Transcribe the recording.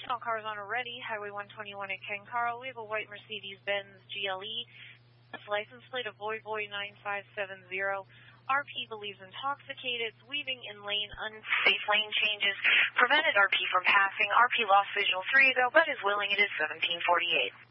All cars on are ready. Highway 121 at Ken Carl. We have a white Mercedes-Benz GLE. License plate of Boy 9570. RP believes intoxicated. It's weaving in lane, unsafe lane changes. Prevented RP from passing. RP lost visual 3 ago, but is willing. It is 1748.